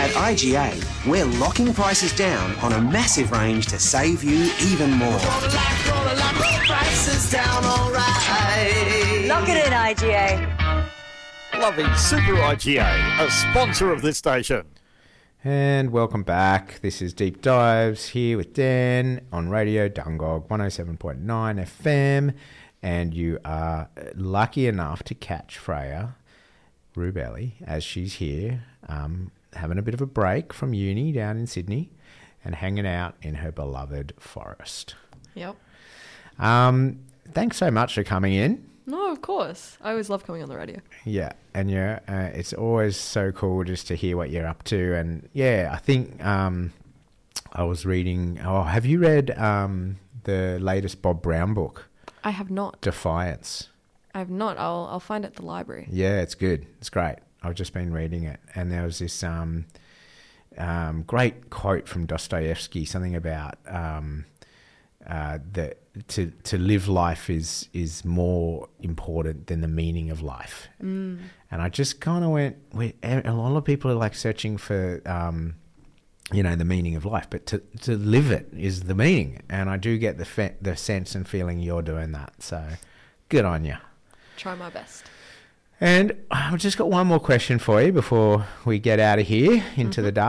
At IGA, we're locking prices down on a massive range to save you even more. Prices down, all right. Lock it in, IGA. Loving Super IGA, a sponsor of this station. And welcome back. This is Deep Dives here with Dan on Radio Dungog 107.9 FM. And you are lucky enough to catch Freya Rubelli as she's here, having a bit of a break from uni down in Sydney and hanging out in her beloved forest. Yep. Thanks so much for coming in. No, of course. I always love coming on the radio. Yeah, and it's always so cool just to hear what you're up to. And yeah, I think I was reading. Oh, have you read the latest Bob Brown book? I have not. Defiance. I have not. I'll find it at the library. Yeah, it's good. It's great. I've just been reading it, and there was this great quote from Dostoevsky, something about that to live life is more important than the meaning of life. And I just kind of went, a lot of people are like searching for the meaning of life, but to live it is the meaning. And I do get the sense and feeling you're doing that. So good on you. Try my best. And I've just got one more question for you before we get out of here into the dark.